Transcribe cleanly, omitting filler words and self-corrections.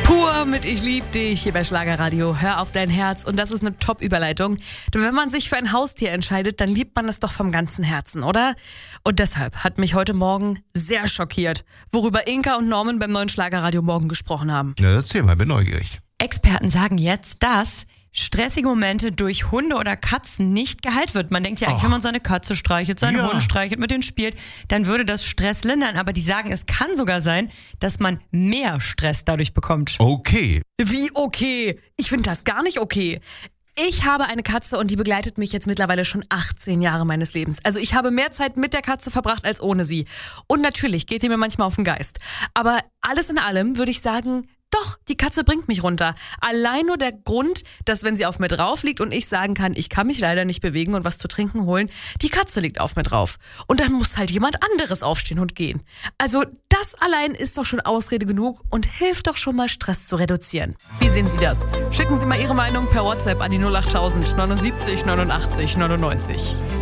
Pur mit Ich lieb dich hier bei Schlagerradio. Hör auf dein Herz. Und das ist eine Top-Überleitung. Denn wenn man sich für ein Haustier entscheidet, dann liebt man es doch vom ganzen Herzen, oder? Und deshalb hat mich heute Morgen sehr schockiert, worüber Inka und Norman beim neuen Schlagerradio Morgen gesprochen haben. Ja, erzähl mal, bin neugierig. Experten sagen jetzt, dass stressige Momente durch Hunde oder Katzen nicht geheilt wird. Man denkt ja eigentlich, wenn man so eine Katze streichelt, seinen Hund streichelt, mit denen spielt, dann würde das Stress lindern. Aber die sagen, es kann sogar sein, dass man mehr Stress dadurch bekommt. Okay. Wie okay? Ich finde das gar nicht okay. Ich habe eine Katze und die begleitet mich jetzt mittlerweile schon 18 Jahre meines Lebens. Also ich habe mehr Zeit mit der Katze verbracht als ohne sie. Und natürlich geht die mir manchmal auf den Geist. Aber alles in allem würde ich sagen, doch, die Katze bringt mich runter. Allein nur der Grund, dass wenn sie auf mir drauf liegt und ich sagen kann, ich kann mich leider nicht bewegen und was zu trinken holen, die Katze liegt auf mir drauf. Und dann muss halt jemand anderes aufstehen und gehen. Also das allein ist doch schon Ausrede genug und hilft doch schon mal Stress zu reduzieren. Wie sehen Sie das? Schicken Sie mal Ihre Meinung per WhatsApp an die 08000 79 89 99.